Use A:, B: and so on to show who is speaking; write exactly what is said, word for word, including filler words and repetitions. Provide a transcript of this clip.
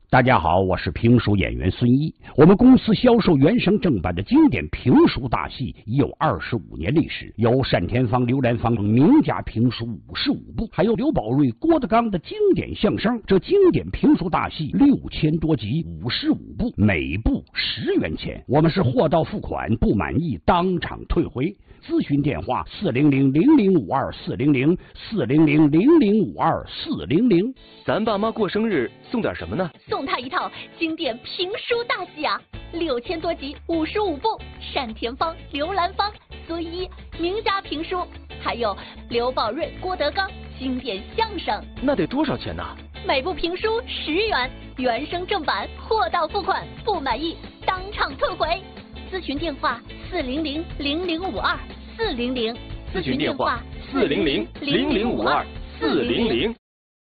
A: 大家好，我是评书演员孙一。我们公司销售原声正版的经典评书大戏已有二十五年历史，有单田芳、刘兰芳名家评书五十五部，还有刘宝瑞、郭德纲的经典相声。这经典评书大戏六千多集，五十五部，每部十元钱。我们是货到付款，不满意当场退回。咨询电话：四零零零零五二四零零四零零零零五二四零零。
B: 咱爸妈过生日送点什么呢？
C: 送他一套经典评书大戏啊，六千多集，五十五部，单田芳、刘兰芳、孙一名家评书，还有刘宝瑞、郭德纲经典相声。
B: 那得多少钱呢？
C: 每部评书十元，原声正版，货到付款，不满意当场退回。咨询电话：四零零零零五二四零零。
B: 咨询电话：四零零零零五二四零零。